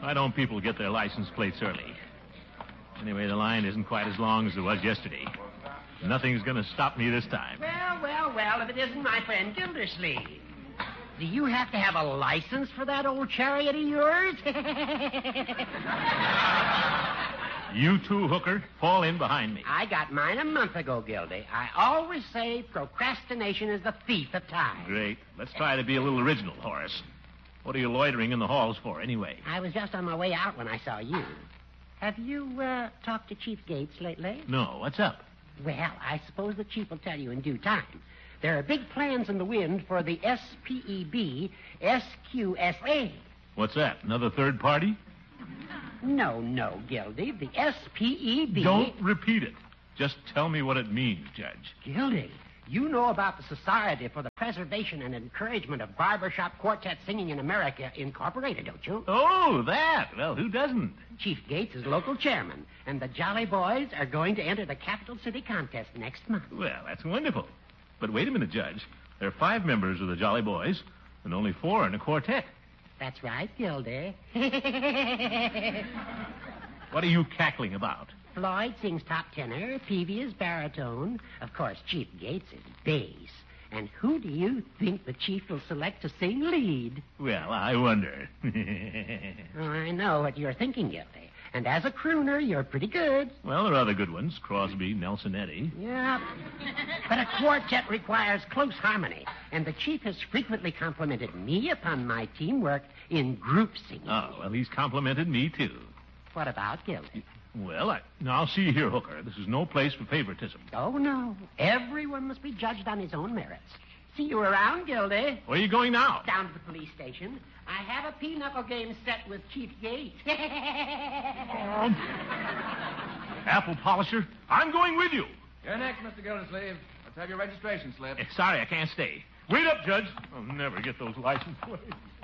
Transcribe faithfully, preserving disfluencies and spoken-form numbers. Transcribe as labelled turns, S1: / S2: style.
S1: Why don't people get their license plates early? Anyway, the line isn't quite as long as it was yesterday. Nothing's going to stop me this time.
S2: Well, well, well, if it isn't my friend Gildersleeve. Do you have to have a license for that old chariot of yours?
S1: You too, Hooker. Fall in behind me.
S2: I got mine a month ago, Gildy. I always say procrastination is the thief of time.
S1: Great. Let's try to be a little original, Horace. What are you loitering in the halls for, anyway?
S2: I was just on my way out when I saw you. Have you, uh, talked to Chief Gates lately?
S1: No. What's up?
S2: Well, I suppose the chief will tell you in due time. There are big plans in the wind for the S P E B S Q S A.
S1: What's that? Another third party?
S2: No, no, Gildy. The S P E B...
S1: Don't repeat it. Just tell me what it means, Judge.
S2: Gildy, you know about the Society for the Preservation and Encouragement of Barbershop Quartet Singing in America, Incorporated, don't you?
S1: Oh, that. Well, who doesn't?
S2: Chief Gates is local chairman, and the Jolly Boys are going to enter the Capital City contest next month.
S1: Well, that's wonderful. But wait a minute, Judge. There are five members of the Jolly Boys, and only four in a quartet.
S2: That's right, Gildy.
S1: What are you cackling about?
S2: Floyd sings top tenor, Peavy is baritone. Of course, Chief Gates is bass. And who do you think the chief will select to sing lead?
S1: Well, I wonder.
S2: Oh, I know what you're thinking, Gildy. And as a crooner, you're pretty good.
S1: Well, there are other good ones. Crosby, Nelson Eddy.
S2: Yeah. But a quartet requires close harmony. And the chief has frequently complimented me upon my teamwork in group singing.
S1: Oh, well, he's complimented me, too.
S2: What about Gildy?
S1: Well, I... Now, see here, Hooker. This is no place for favoritism.
S2: Oh, no. Everyone must be judged on his own merits. See you around, Gildy.
S1: Where are you going now?
S2: Down to the police station. I have a pinochle game set with Chief Gates.
S1: um, apple polisher, I'm going with you.
S3: You're next, Mister Gildersleeve. Let's have your registration slip.
S1: Eh, sorry, I can't stay. Wait up, Judge. I'll never get those license plates.